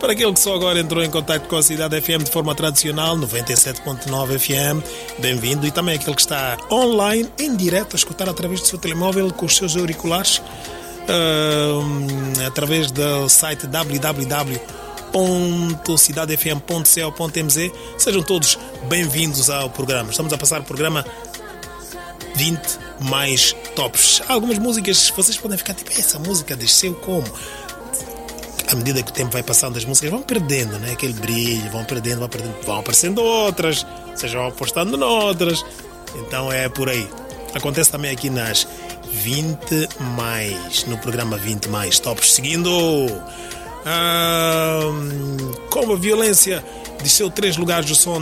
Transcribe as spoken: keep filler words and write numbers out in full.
Para aquele que só agora entrou em contato com a Cidade F M de forma tradicional, noventa e sete ponto nove F M, bem-vindo. E também aquele que está online, em direto, a escutar através do seu telemóvel com os seus auriculares, uh, através do site w w w ponto cidade f m ponto co ponto m z. Sejam todos bem-vindos ao programa. Estamos a passar o programa vinte mais tops. Há algumas músicas, vocês podem ficar tipo, essa música desceu como? À medida que o tempo vai passando, as músicas vão perdendo, né? Aquele brilho, vão perdendo, vão perdendo, vão aparecendo outras, vocês vão apostando noutras. Então é por aí. Acontece também aqui nas vinte mais, no programa vinte mais tops. Seguindo, ah, como a violência desceu três lugares do som